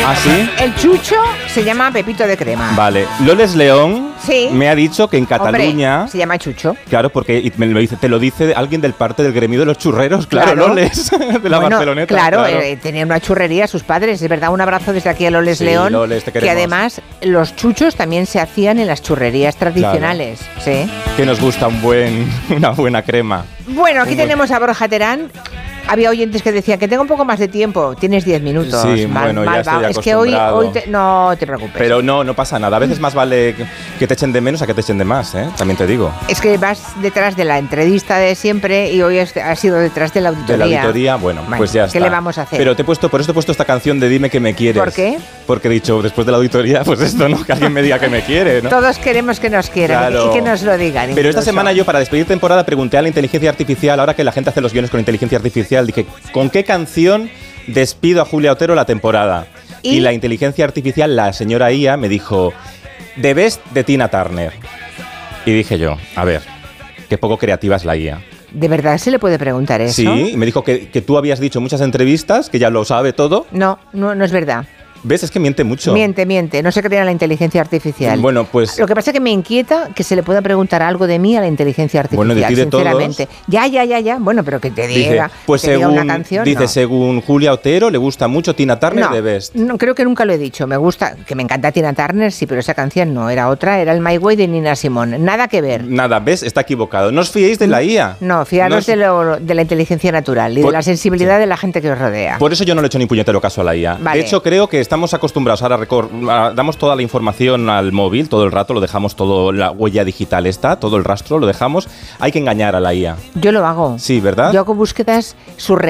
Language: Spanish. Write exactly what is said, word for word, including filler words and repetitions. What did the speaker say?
¿Ah, sí? El chucho se llama Pepito de crema. Vale. Loles León sí. me ha dicho que en Cataluña... Hombre, se llama chucho. Claro, porque y me lo dice, te lo dice alguien del parte del gremio de los churreros. Claro, claro. Loles, de la bueno, Barceloneta. Claro, claro. Eh, tenían una churrería sus padres. Es verdad, un abrazo desde aquí a Loles sí, León. Loles, te que queremos. además los chuchos también se hacían en las churrerías tradicionales. Claro. Sí. Que nos gusta un buen, una buena crema. Bueno, aquí un tenemos buen... a Borja Terán. Había oyentes que decían que tengo un poco más de tiempo. Tienes diez minutos. Sí, mal, bueno, mal, ya estoy es que hoy, hoy te, no te preocupes. Pero no, no pasa nada. A veces más vale que te echen de menos a que te echen de más, ¿eh? También te digo. Es que vas detrás de la entrevista de siempre y hoy has sido detrás de la auditoría. De la auditoría, bueno, bueno pues ya ¿qué está. ¿Qué le vamos a hacer? Pero te he puesto, por eso te he puesto esta canción de Dime que me quieres. ¿Por qué? Porque he dicho, después de la auditoría, pues esto, ¿no? Que alguien me diga que me quiere, ¿no? Todos queremos que nos quieran claro. y que nos lo digan. Pero incluso. Esta semana yo, para despedir temporada, pregunté a la inteligencia artificial, ahora que la gente hace los guiones con inteligencia artificial, dije, ¿con qué canción despido a Julia Otero la temporada? Y, y la inteligencia artificial, la señora I A, me dijo, The Best de Tina Turner. Y dije yo, a ver, qué poco creativa es la I A. ¿De verdad se le puede preguntar eso? Sí, y me dijo que, que tú habías dicho en muchas entrevistas, que ya lo sabe todo. No, no, no es verdad. ¿Ves? Es que miente mucho. Miente, miente. No se crea en la inteligencia artificial. Bueno, pues... Lo que pasa es que me inquieta que se le pueda preguntar algo de mí a la inteligencia artificial, bueno, de ti de sinceramente. Todos. Ya, ya, ya, ya. Bueno, pero que te diga, dice, pues que según, diga una canción, Dice, no. según Julia Otero, le gusta mucho Tina Turner no, de Best. No, creo que nunca lo he dicho. Me gusta, que me encanta Tina Turner, sí, pero esa canción no. Era otra, era el My Way de Nina Simone. Nada que ver. Nada, ¿ves? Está equivocado. No os fiéis de la I A. No, fiaros no os... de, lo, de la inteligencia natural y por, de la sensibilidad sí. de la gente que os rodea. Por eso yo no le he hecho ni puñetero caso a la I A. Vale. De hecho, creo que estamos acostumbrados ahora a damos toda la información al móvil, todo el rato, lo dejamos todo, la huella digital está, todo el rastro lo dejamos. Hay que engañar a la I A. Yo lo hago. Sí, ¿verdad? Yo hago búsquedas surreales.